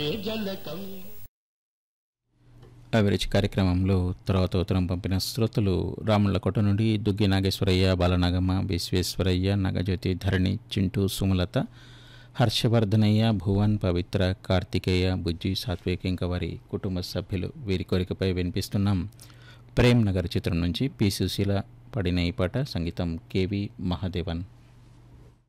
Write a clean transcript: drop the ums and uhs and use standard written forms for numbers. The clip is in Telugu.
జలకం. అభిరుచి కార్యక్రమంలో తర్వాత ఉత్తరం పంపిన శ్రోతలు రాముళ్లకోట నుండి దుగ్గి నాగేశ్వరయ్య, బాలనాగమ్మ, విశ్వేశ్వరయ్య, నాగజ్యోతి, ధరణి, చింటూ, సుమలత, హర్షవర్ధనయ్య, భువన్, పవిత్ర, కార్తికేయ, బుజ్జి, సాత్విక్ ఇంకా వారి కుటుంబ సభ్యులు వీరి కోరికపై వినిపిస్తున్నాం. ప్రేమ్ నగర్ చిత్రం నుంచి పి. సుశీల పడిన ఈ పాట, సంగీతం కెవి మహాదేవన్.